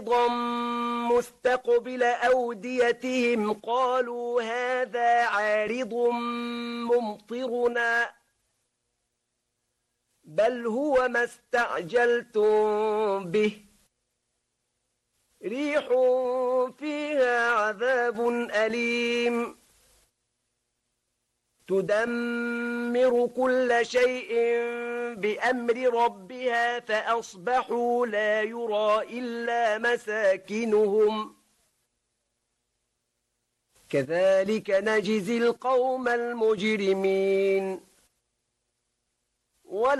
مستقبل أوديتهم قالوا هذا عارض ممطرنا بل هو ما استعجلتم به ريح فيها عذاب أليم تدمر كل شيء بأمر ربها فأصبحوا لا يرى إلا مساكنهم كذلك نجزي القوم المجرمين